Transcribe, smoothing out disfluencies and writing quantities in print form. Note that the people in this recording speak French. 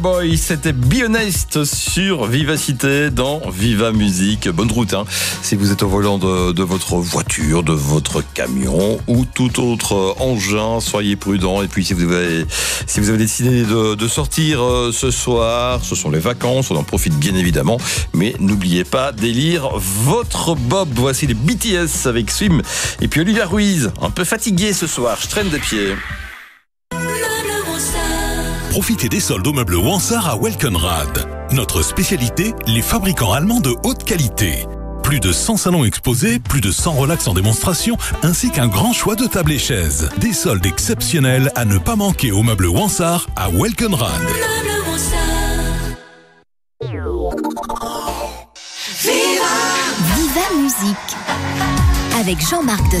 Boy, c'était Be Honest sur Vivacité dans Viva Musique. Bonne route, si vous êtes au volant de votre voiture, de votre camion ou tout autre engin, soyez prudents. Et puis si vous avez décidé de sortir ce soir, ce sont les vacances, on en profite bien évidemment. Mais n'oubliez pas d'élire votre Bob. Voici les BTS avec Swim. Et puis Olivia Ruiz, un peu fatigué ce soir, je traîne des pieds. Profitez des soldes aux meubles Wansart à Welkenrad. Notre spécialité, les fabricants allemands de haute qualité. Plus de 100 salons exposés, plus de 100 relax en démonstration, ainsi qu'un grand choix de tables et chaises. Des soldes exceptionnels à ne pas manquer aux meubles Wansart à Welkenrad. Viva Musique avec Jean-Marc de